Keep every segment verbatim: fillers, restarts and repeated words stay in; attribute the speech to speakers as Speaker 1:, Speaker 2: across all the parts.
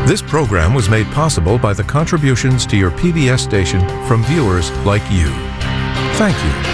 Speaker 1: This program was made possible by the contributions to your P B S station from viewers like you. Thank you.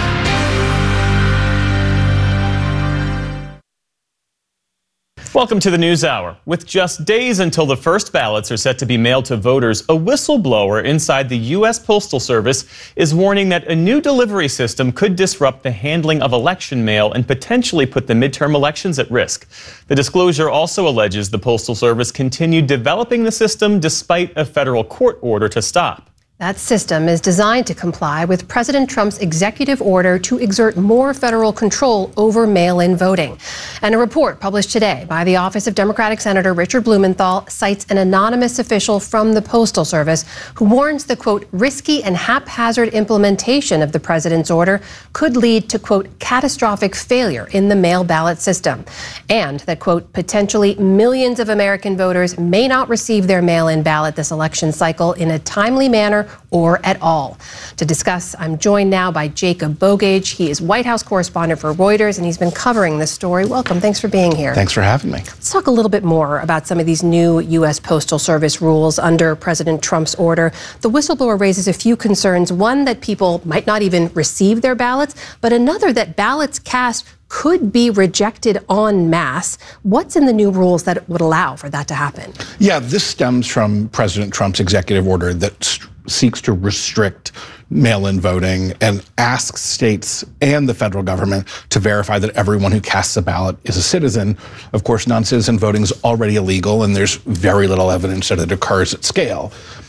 Speaker 2: Welcome to the News Hour. With just days until the first ballots are set to be mailed to voters, a whistleblower inside the U S Postal Service is warning that a new delivery system could disrupt the handling of election mail and potentially put the midterm elections at risk. The disclosure also alleges the Postal Service continued developing the system despite a federal court order to stop.
Speaker 3: That system is designed to comply with President Trump's executive order to exert more federal control over mail-in voting. And a report published today by the Office of Democratic Senator Richard Blumenthal cites an anonymous official from the Postal Service who warns the, quote, risky and haphazard implementation of the president's order could lead to, quote, catastrophic failure in the mail ballot system. And that, quote, potentially millions of American voters may not receive their mail-in ballot this election cycle in a timely manner or at all. To discuss, I'm joined now by Jacob Bogage. He is White House correspondent for Reuters, and he's been covering this story. Welcome. Thanks for being here.
Speaker 4: Thanks for having me.
Speaker 3: Let's talk a little bit more about some of these new U S Postal Service rules under President Trump's order. The whistleblower raises a few concerns. One, that people might not even receive their ballots, but another, that ballots cast could be rejected en masse. What's in the new rules that would allow for that to happen?
Speaker 4: Yeah, this stems from President Trump's executive order that seeks to restrict mail-in voting and asks states and the federal government to verify that everyone who casts a ballot is a citizen. Of course, non-citizen voting is already illegal, and there's very little evidence that it occurs at scale.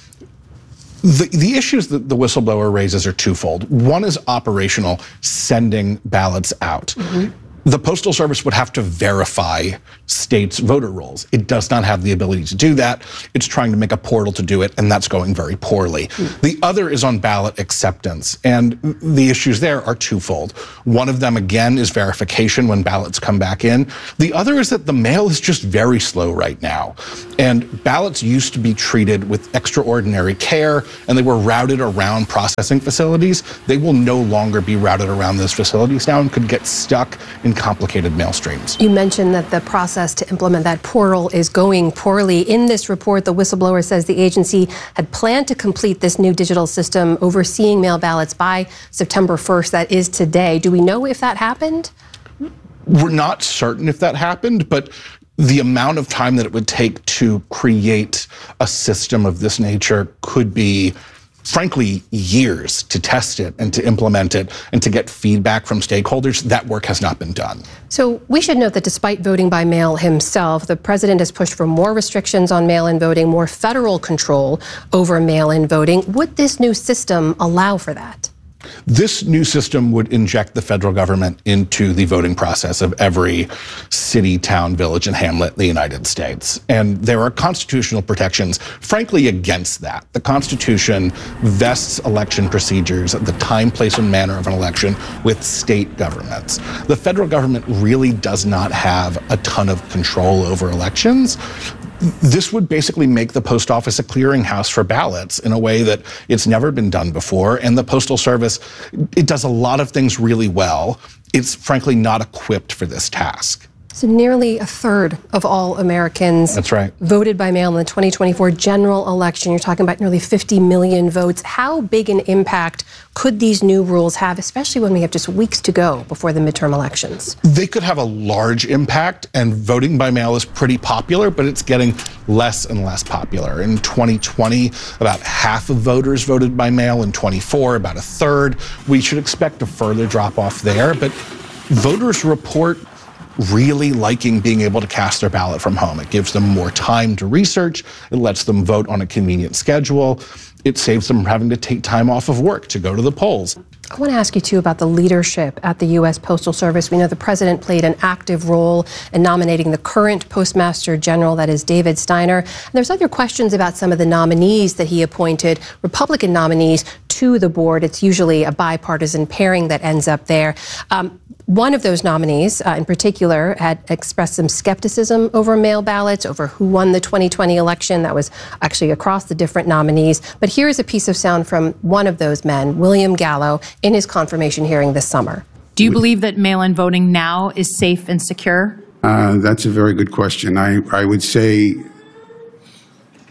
Speaker 4: The, the issues that the whistleblower raises are twofold. One is operational, sending ballots out. Mm-hmm. The Postal Service would have to verify states' voter rolls. It does not have the ability to do that. It's trying to make a portal to do it, and that's going very poorly. Mm. The other is on ballot acceptance, and the issues there are twofold. One of them, again, is verification when ballots come back in. The other is that the mail is just very slow right now, and ballots used to be treated with extraordinary care, and they were routed around processing facilities. They will no longer be routed around those facilities now and could get stuck in complicated mail streams.
Speaker 3: You mentioned that the process to implement that portal is going poorly. In this report, the whistleblower says the agency had planned to complete this new digital system overseeing mail ballots by September first. That is today. Do we know if that happened?
Speaker 4: We're not certain if that happened, but the amount of time that it would take to create a system of this nature could be, frankly, years to test it and to implement it and to get feedback from stakeholders. That work has not been done.
Speaker 3: So we should note that despite voting by mail himself, the president has pushed for more restrictions on mail-in voting, more federal control over mail-in voting. Would this new system allow for that?
Speaker 4: This new system would inject the federal government into the voting process of every city, town, village, and hamlet in the United States. And there are constitutional protections, frankly, against that. The Constitution vests election procedures, the time, place, and manner of an election with state governments. The federal government really does not have a ton of control over elections. This would basically make the post office a clearinghouse for ballots in a way that it's never been done before. And the Postal Service, it does a lot of things really well. It's frankly not equipped for this task.
Speaker 3: So nearly a third of all Americans
Speaker 4: That's right.
Speaker 3: voted by mail in the twenty twenty-four general election. You're talking about nearly fifty million votes. How big an impact could these new rules have, especially when we have just weeks to go before the midterm elections?
Speaker 4: They could have a large impact, and voting by mail is pretty popular, but it's getting less and less popular. In twenty twenty, about half of voters voted by mail. In twenty-four, about a third. We should expect a further drop off there, but voters report really liking being able to cast their ballot from home. It gives them more time to research. It lets them vote on a convenient schedule. It saves them having to take time off of work to go to the polls.
Speaker 3: I want to ask you, too, about the leadership at the U S Postal Service. We know the president played an active role in nominating the current Postmaster General, that is David Steiner. And there's other questions about some of the nominees that he appointed, Republican nominees, to the board. It's usually a bipartisan pairing that ends up there. Um, One of those nominees, uh, in particular, had expressed some skepticism over mail ballots, over who won the twenty twenty election. That was actually across the different nominees. But here is a piece of sound from one of those men, William Gallo, in his confirmation hearing this summer.
Speaker 5: Do you believe that mail-in voting now is safe and secure?
Speaker 6: Uh, that's a very good question. I, I would say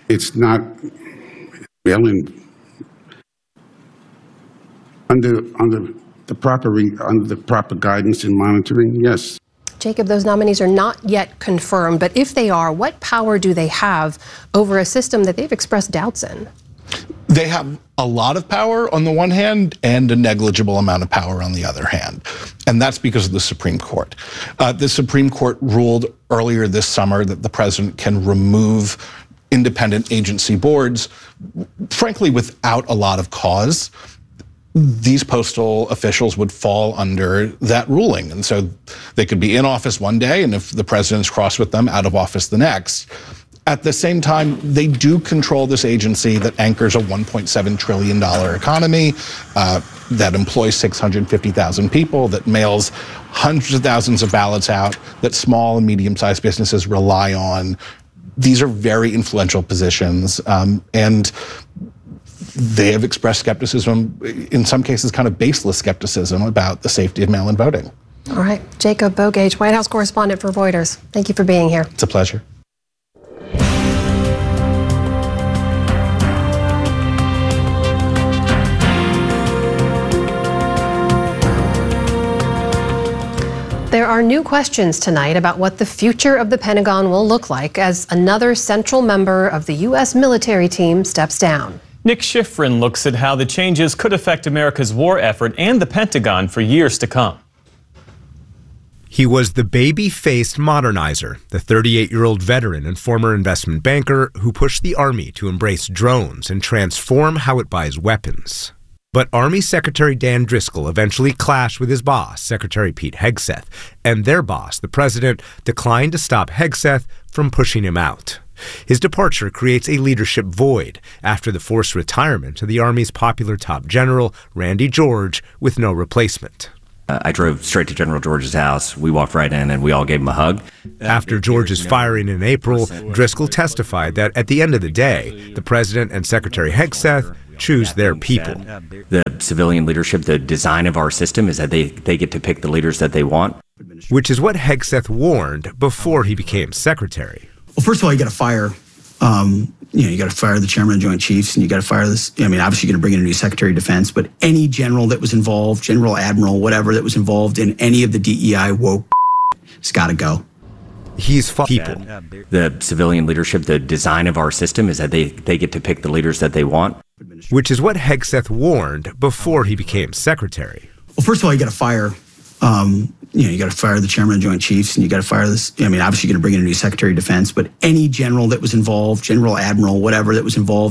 Speaker 6: It's not mail-in under under the proper under the proper guidance and monitoring. Yes.
Speaker 3: Jacob, those nominees are not yet confirmed, but if they are, what power do they have over a system that they've expressed doubts in?
Speaker 4: They have a lot of power on the one hand and a negligible amount of power on the other hand. And that's because of the Supreme Court. Uh, the Supreme Court ruled earlier this summer that the president can remove independent agency boards, frankly, without a lot of cause. These postal officials would fall under that ruling. And so they could be in office one day, and if the president's cross with them, out of office the next. At the same time, they do control this agency that anchors a one point seven trillion dollars economy, uh, that employs six hundred fifty thousand people, that mails hundreds of thousands of ballots out, that small and medium-sized businesses rely on. These are very influential positions, um, and they have expressed skepticism, in some cases kind of baseless skepticism, about the safety of mail-in voting.
Speaker 3: All right, Jacob Bougage, White House correspondent for Reuters. Thank you for being here.
Speaker 4: It's a pleasure.
Speaker 3: There are new questions tonight about what the future of the Pentagon will look like as another central member of the U S military team steps down.
Speaker 2: Nick Schifrin looks at how the changes could affect America's war effort and the Pentagon for years to come.
Speaker 7: He was the baby-faced modernizer, the thirty-eight-year-old veteran and former investment banker who pushed the Army to embrace drones and transform how it buys weapons. But Army Secretary Dan Driscoll eventually clashed with his boss, Secretary Pete Hegseth, and their boss, the president, declined to stop Hegseth from pushing him out. His departure creates a leadership void after the forced retirement of the Army's popular top general, Randy George, with no replacement.
Speaker 8: Uh, I drove straight to General George's house. We walked right in and we all gave him a hug.
Speaker 7: After George's firing in April, Driscoll testified that at the end of the day, the president and Secretary Hegseth choose their people.
Speaker 8: The civilian leadership, the design of our system is that they, they get to pick the leaders that they want.
Speaker 7: Which is what Hegseth warned before he became secretary.
Speaker 9: Well, first of all, you got to fire, um, you know, you got to fire the chairman of the Joint Chiefs, and you got to fire this. I mean, obviously, you're going to bring in a new Secretary of Defense, but any general that was involved, general, admiral, whatever that was involved in any of the D E I woke, it's got to go.
Speaker 7: He's fought people.
Speaker 8: The civilian leadership, the design of our system is that they, they get to pick the leaders that they want.
Speaker 7: Which is what Hegseth warned before he became secretary.
Speaker 9: Well, first of all, you got to fire, um, you know, you got to fire the chairman of the Joint Chiefs, and you got to fire this. I mean, obviously, you're going to bring in a new Secretary of Defense, but any general that was involved, general, admiral, whatever that was involved